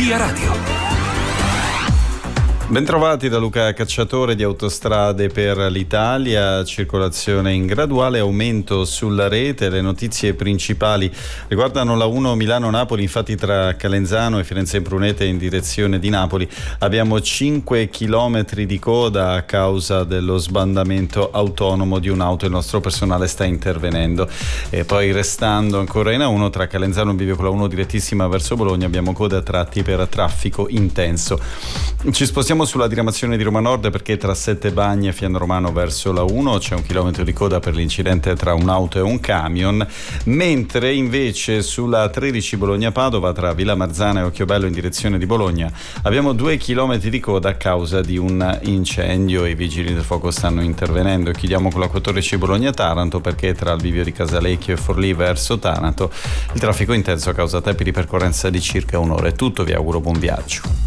Via Radio. Bentrovati da Luca Cacciatore di Autostrade per l'Italia, circolazione in graduale aumento sulla rete. Le notizie principali riguardano la 1 Milano-Napoli, infatti tra Calenzano e Firenze Prunete in direzione di Napoli abbiamo 5 chilometri di coda a causa dello sbandamento autonomo di un'auto. Il nostro personale sta intervenendo. E poi restando ancora in A1 tra Calenzano e Bivio con la 1 direttissima verso Bologna abbiamo code a tratti per traffico intenso. Ci spostiamo sulla diramazione di Roma Nord perché tra Sette Bagni e Fiano Romano verso la 1 c'è 1 chilometro di coda per l'incidente tra un'auto e un camion, mentre invece sulla 13 Bologna-Padova tra Villa Marzana e Occhiobello in direzione di Bologna abbiamo 2 chilometri di coda a causa di un incendio e i vigili del fuoco stanno intervenendo. Chiudiamo con la 14 Bologna-Taranto perché tra il bivio di Casalecchio e Forlì verso Taranto il traffico intenso a causa tempi di percorrenza di circa un'ora. È tutto, vi auguro buon viaggio.